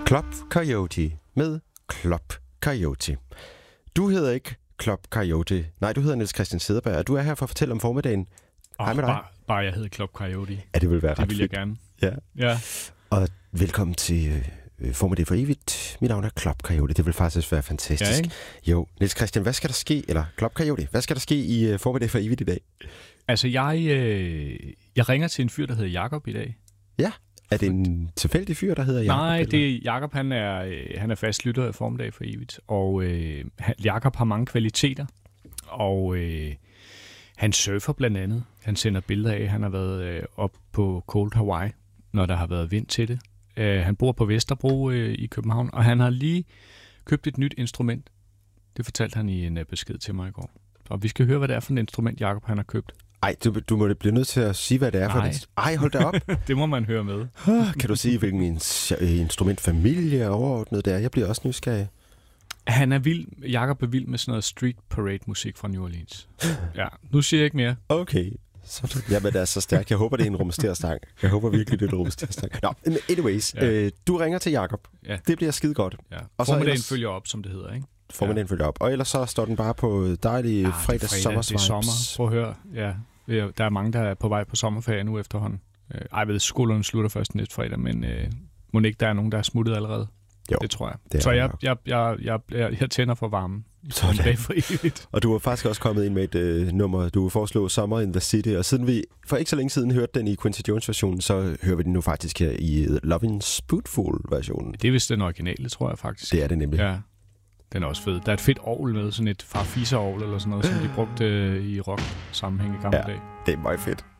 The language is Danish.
Club Coyote med Club Coyote. Du hedder ikke Club Coyote. Nej, du hedder Niels Christian Cederberg, og du er her for at fortælle om formiddagen. Hej med dig. Bare jeg hedder Club Coyote. Ja, det vil være det ret vil fint. jeg gerne. Ja. Og velkommen til Formiddag for evigt. Mit navn er Club Coyote. Det vil faktisk være fantastisk. Ja, ikke? Jo, Niels Christian, hvad skal der ske? Eller Club Coyote, hvad skal der ske i Formiddag for evigt i dag? Altså, jeg ringer til en fyr, der hedder Jakob i dag. Ja. Er det en tilfældig fyr, der hedder Jakob? Nej, det er Jakob. Han er fast lytter af Formiddag for evigt. Og Jakob har mange kvaliteter. Og han surfer blandt andet. Han sender billeder af, han har været op på Cold Hawaii, når der har været vind til det. Han bor på Vesterbro i København, og han har lige købt et nyt instrument. Det fortalte han i en besked til mig i går. Og vi skal høre, hvad det er for et instrument, Jakob han har købt. Ej, du må blive nødt til at sige, hvad det er for et... Ej, hold da op. Det må man høre med. Kan du sige, hvilken instrumentfamilie overordnet det er? Jeg bliver også nysgerrig. Han er vild. Jakob er vild med sådan noget street parade musik fra New Orleans. Ja, nu siger jeg ikke mere. Okay. Jamen, det er så stærkt. Jeg håber, det er en rumsterstang. Jeg håber virkelig, det er en rumsterstang. Nå, anyways. Ja. Du ringer til Jakob. Ja. Det bliver skide godt. Ja. Og formiddagen følger op, som det hedder, ikke? Formiddagen følger op. Og ellers så står den bare på dejlige fredags sommersvibes. Det er sommer. Prøv at høre. Ja. Der er mange, der er på vej på sommerferie nu efterhånden. Jeg ved, skolerne slutter først næste fredag, men må ikke der er nogen, der er smuttet allerede? Jo, det tror jeg. Så jeg tænder for varmen. Sådan. Og du har faktisk også kommet ind med et nummer, du foreslår Summer in the City, og siden vi for ikke så længe siden hørte den i Quincy Jones-versionen, så hører vi den nu faktisk her i Lovin' Spoonful-versionen. Det er vist den originale, tror jeg faktisk. Det er det nemlig. Ja, den er også fed. Der er et fedt orgel med, sådan et farfisa-orgel eller sådan noget, som de brugte i rock-sammenhæng i gamle dage. Det er meget fedt.